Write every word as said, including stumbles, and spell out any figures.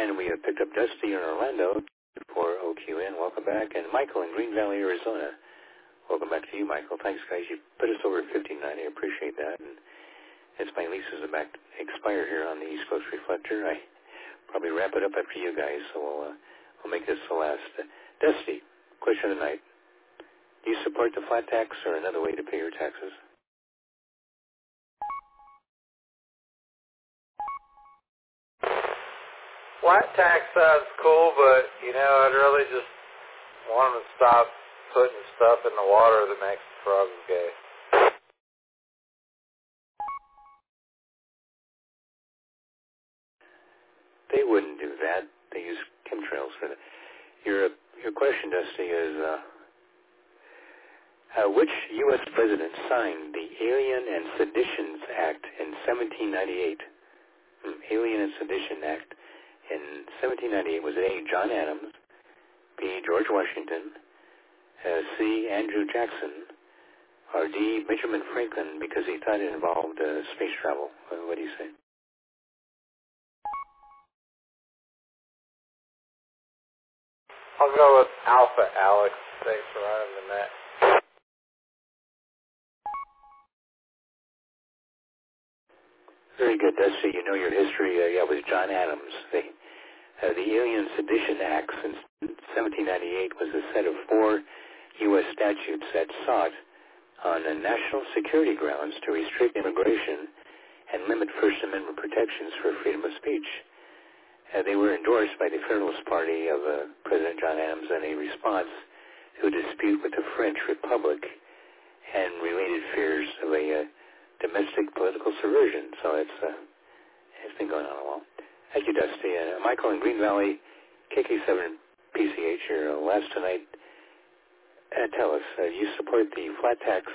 And we have picked up Dusty in Orlando for O Q N. Welcome back. And Michael in Green Valley, Arizona. Welcome back to you, Michael. Thanks, guys. You put us over at fifteen ninety. I appreciate that. And as my leases are back expired here on the East Coast Reflector, I probably wrap it up after you guys, so we'll, uh, we'll make this the last. Uh, Dusty, question of the night. Do you support the flat tax or another way to pay your taxes? Flat tax sounds cool, but, you know, I'd really just want them to stop putting stuff in the water that makes the frogs gay. They wouldn't do that. They use chemtrails for that. Your, your question, Dusty, is uh, uh, which U S president signed the Alien and Seditions Act in seventeen ninety-eight? Hmm, Alien and Sedition Act in seventeen ninety-eight. Was it A, John Adams, B, George Washington, uh, C, Andrew Jackson, or D, Benjamin Franklin, because he thought it involved uh, space travel? Uh, what do you say? I'll go with Alpha Alex. Thanks for running the net. Very good, Dusty. You know your history. Uh, yeah, it was John Adams. They, uh, the Alien Sedition Act in seventeen ninety-eight was a set of four U S statutes that sought, on uh, national security grounds, to restrict immigration and limit First Amendment protections for freedom of speech. Uh, they were endorsed by the Federalist Party of uh, President John Adams in a response to a dispute with the French Republic and related fears of a uh, domestic political subversion. So it's uh, it's been going on a while. Thank you, Dusty. Uh, Michael in Green Valley, K K seven P C H here. Uh, last tonight, uh, tell us, uh, you support the flat tax